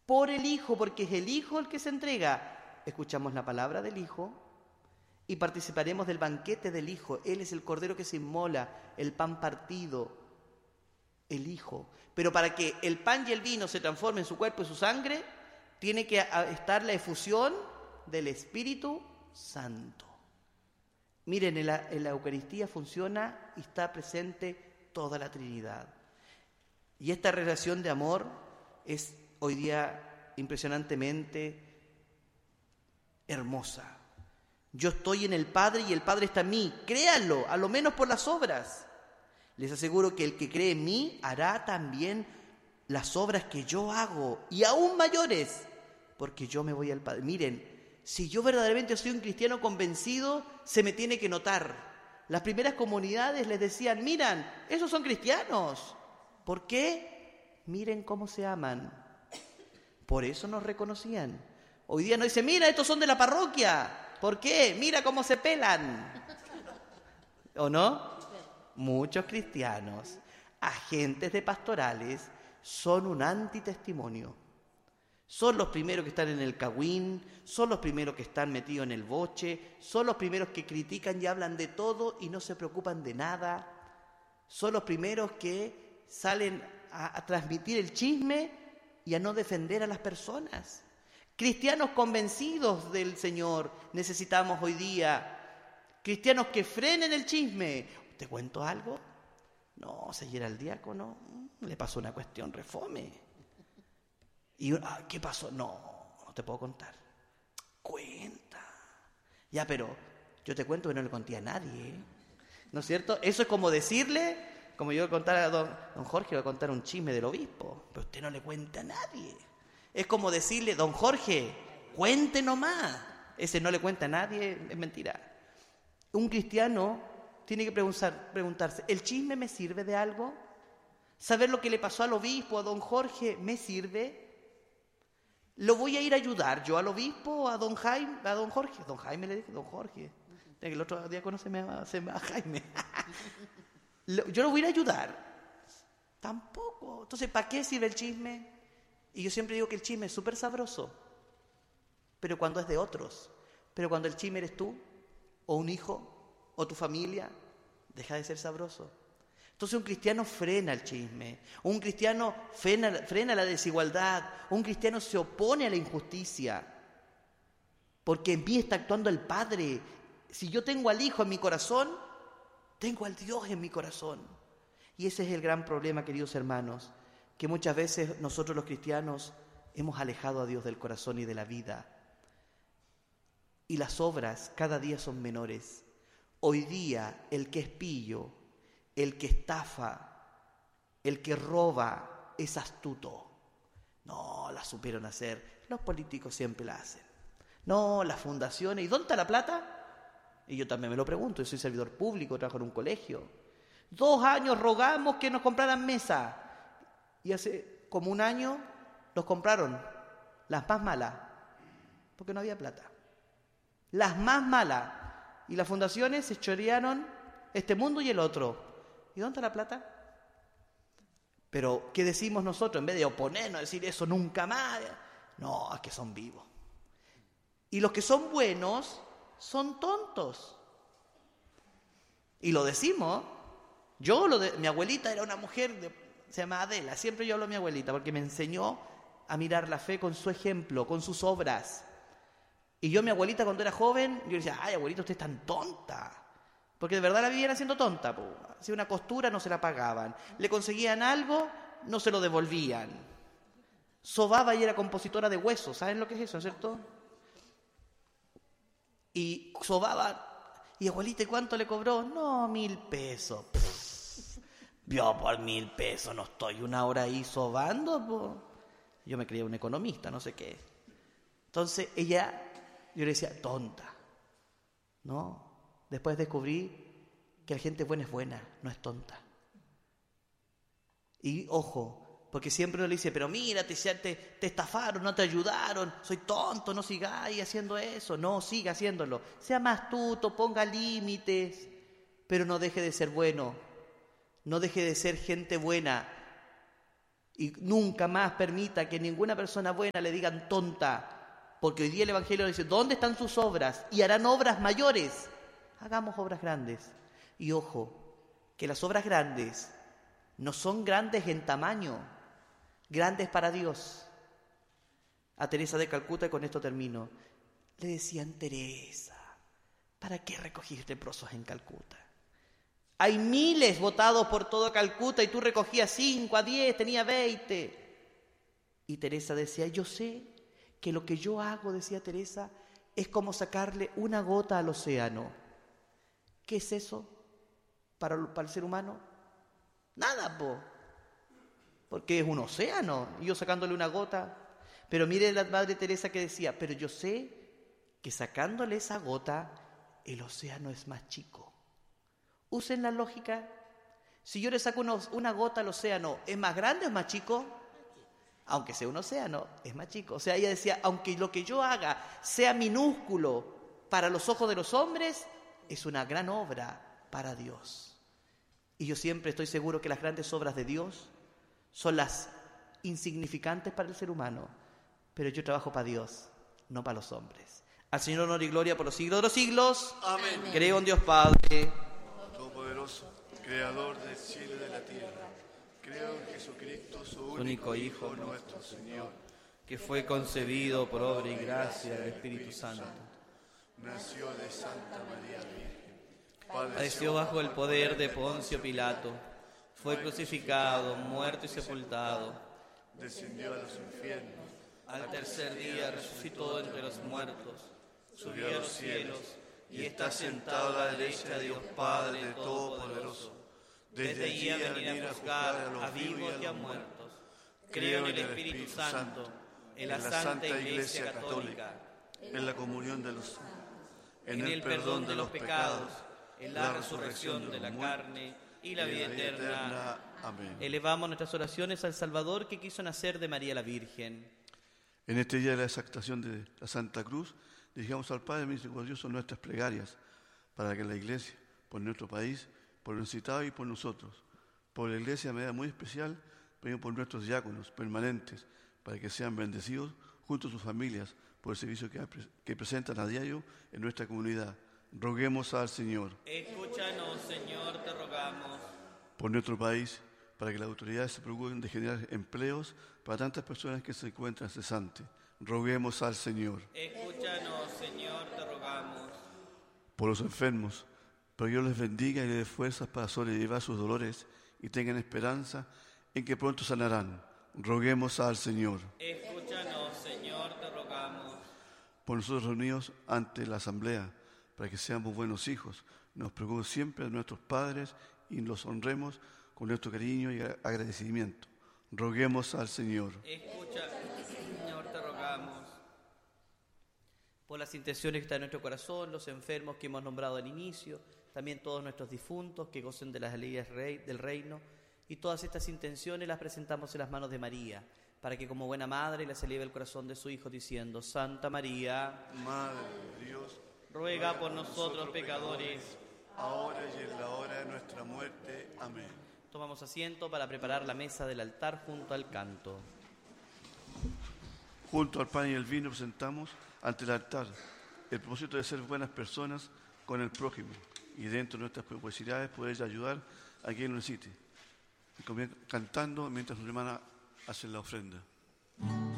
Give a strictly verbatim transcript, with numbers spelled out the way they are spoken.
por el Hijo, porque es el Hijo el que se entrega. Escuchamos la palabra del Hijo y participaremos del banquete del Hijo. Él es el Cordero que se inmola, el pan partido, el Hijo. Pero para que el pan y el vino se transformen en su cuerpo y su sangre, tiene que estar la efusión del Espíritu Santo. Miren, en la, en la Eucaristía funciona y está presente toda la Trinidad. Y esta relación de amor es hoy día impresionantemente hermosa. Yo estoy en el Padre y el Padre está en mí. Créanlo, a lo menos por las obras. Les aseguro que el que cree en mí hará también las obras que yo hago, y aún mayores, porque yo me voy al Padre. Miren, si yo verdaderamente soy un cristiano convencido, se me tiene que notar. Las primeras comunidades les decían, miren, esos son cristianos. ¿Por qué? Miren cómo se aman. Por eso nos reconocían. Hoy día nos dicen, mira, estos son de la parroquia. ¿Por qué? Mira cómo se pelan. ¿O no? Muchos cristianos, agentes de pastorales, son un antitestimonio. Son los primeros que están en el cagüín, son los primeros que están metidos en el boche, son los primeros que critican y hablan de todo y no se preocupan de nada. Son los primeros que salen a, a transmitir el chisme y a no defender a las personas. Cristianos convencidos del Señor necesitamos hoy día. Cristianos que frenen el chisme. ¿Te cuento algo? No, si ayer al diácono le pasó una cuestión refome. Y ah, ¿qué pasó? No, no te puedo contar. Cuenta. Ya, pero yo te cuento que no le conté a nadie, ¿eh? ¿No es cierto? Eso es como decirle, como yo voy a contar a don, don Jorge, le voy a contar un chisme del obispo, pero usted no le cuenta a nadie. Es como decirle, don Jorge, cuente nomás. Ese no le cuenta a nadie, es mentira. Un cristiano tiene que preguntar, preguntarse, ¿el chisme me sirve de algo? ¿Saber lo que le pasó al obispo, a don Jorge, me sirve? ¿Lo voy a ir a ayudar yo al obispo, a don Jaime, a don Jorge? Don Jaime le dije, don Jorge. El otro día conoce a, se llama Jaime. ¿Yo lo voy a ir a ayudar? Tampoco. Entonces, ¿para qué sirve el chisme? Y yo siempre digo que el chisme es súper sabroso, pero cuando es de otros. Pero cuando el chisme eres tú, o un hijo, o tu familia, deja de ser sabroso. Entonces un cristiano frena el chisme, un cristiano frena, frena la desigualdad, un cristiano se opone a la injusticia, porque en mí está actuando el Padre. Si yo tengo al Hijo en mi corazón, tengo al Dios en mi corazón. Y ese es el gran problema, queridos hermanos, que muchas veces nosotros los cristianos hemos alejado a Dios del corazón y de la vida. Y las obras cada día son menores. Hoy día el que es pillo, el que estafa, el que roba es astuto. No, la supieron hacer. Los políticos siempre la hacen. No, las fundaciones. ¿Y dónde está la plata? Y yo también me lo pregunto. Yo soy servidor público, trabajo en un colegio. Dos años rogamos que nos compraran mesa. Y hace como un año los compraron. Las más malas. Porque no había plata. Las más malas. Y las fundaciones se chorearon este mundo y el otro. ¿Y dónde está la plata? Pero, ¿qué decimos nosotros? En vez de oponernos, decir eso nunca más. No, es que son vivos. Y los que son buenos son tontos. Y lo decimos. Yo, lo de, mi abuelita era una mujer, de, se llama Adela. Siempre yo hablo de mi abuelita porque me enseñó a mirar la fe con su ejemplo, con sus obras. Y yo, mi abuelita, cuando era joven, yo decía, ay, abuelita, usted es tan tonta. Porque de verdad la vivían haciendo tonta. Hacía una costura, no se la pagaban. Le conseguían algo, no se lo devolvían. Sobaba y era compositora de huesos. ¿Saben lo que es eso, no es cierto? Y sobaba. Y abuelita, ¿y cuánto le cobró? No, mil pesos. Pff, yo por mil pesos no estoy una hora ahí sobando. Po. Yo me creía un economista, no sé qué. Entonces ella, yo le decía, tonta. No. Después descubrí que la gente buena es buena, no es tonta. Y ojo, porque siempre uno le dice, pero mírate, te, te estafaron, no te ayudaron, soy tonto, no sigáis haciendo eso. No, siga haciéndolo. Sea más astuto, ponga límites, pero no deje de ser bueno. No deje de ser gente buena. Y nunca más permita que ninguna persona buena le digan tonta, porque hoy día el Evangelio dice, ¿dónde están sus obras? Y harán obras mayores. Hagamos obras grandes. Y ojo, que las obras grandes no son grandes en tamaño, grandes para Dios. A Teresa de Calcuta, y con esto termino, le decían, Teresa, ¿para qué recogiste trozos en Calcuta? Hay miles votados por todo Calcuta y tú recogías cinco, a diez, tenía veinte. Y Teresa decía, yo sé que lo que yo hago, decía Teresa, es como sacarle una gota al océano. ¿Qué es eso para, para el ser humano? Nada, po. Porque es un océano, y yo sacándole una gota. Pero mire la Madre Teresa que decía, pero yo sé que sacándole esa gota, el océano es más chico. Usen la lógica. Si yo le saco unos, una gota al océano, ¿es más grande o es más chico? Aunque sea un océano, es más chico. O sea, ella decía, aunque lo que yo haga sea minúsculo para los ojos de los hombres, es una gran obra para Dios. Y yo siempre estoy seguro que las grandes obras de Dios son las insignificantes para el ser humano. Pero yo trabajo para Dios, no para los hombres. Al Señor honor y gloria por los siglos de los siglos. Amén. Creo en Dios Padre Todopoderoso, Creador del cielo y de la tierra. Creo en Jesucristo, su único, único Hijo, Hijo, nuestro Señor, que fue concebido por obra y gracia del Espíritu Santo. nació de Santa María Virgen, Padeció bajo el poder de Poncio Pilato, fue crucificado, muerto y sepultado. descendió a los infiernos, Al tercer día resucitó entre los muertos, subió a los cielos y está sentado a la derecha de Dios Padre Todopoderoso. Desde allí a venir a juzgar a vivos y a muertos. Creo en el Espíritu Santo, en la Santa Iglesia Católica, en la comunión de los santos, en el perdón de los pecados, en la resurrección de la carne y la vida eterna. Amén. Elevamos nuestras oraciones al Salvador que quiso nacer de María la Virgen. En este día de la exaltación de la Santa Cruz, dirigamos al Padre Misericordioso nuestras plegarias para que la Iglesia, por nuestro país, por los necesitados y por nosotros, por la Iglesia de manera muy especial, pedimos por nuestros diáconos permanentes, para que sean bendecidos junto a sus familias por el servicio que, que presentan a diario en nuestra comunidad. Roguemos al Señor. Escúchanos, Señor, te rogamos. Por nuestro país, para que las autoridades se preocupen de generar empleos para tantas personas que se encuentran cesantes. Roguemos al Señor. Escúchanos, Señor, te rogamos. Por los enfermos, para que Dios les bendiga y les dé fuerzas para sobrellevar sus dolores y tengan esperanza en que pronto sanarán. Roguemos al Señor. Escúchanos, Señor, te rogamos. Por nosotros reunidos ante la Asamblea, para que seamos buenos hijos, nos preocupemos siempre de nuestros padres y los honremos con nuestro cariño y agradecimiento. Roguemos al Señor. Escucha, Señor, te rogamos. Por las intenciones que están en nuestro corazón, los enfermos que hemos nombrado al inicio, también todos nuestros difuntos que gocen de las alegrías del reino, y todas estas intenciones las presentamos en las manos de María, para que como buena madre las eleve el corazón de su Hijo, diciendo: Santa María, Madre de Dios, ruega por nosotros pecadores, ahora y en la hora de nuestra muerte. Amén. Tomamos asiento para preparar la mesa del altar junto al canto. Junto al pan y el vino presentamos ante el altar el propósito de ser buenas personas con el prójimo y dentro de nuestras posibilidades poder ayudar a quien lo necesite. Y cantando mientras nuestra hermana hace la ofrenda.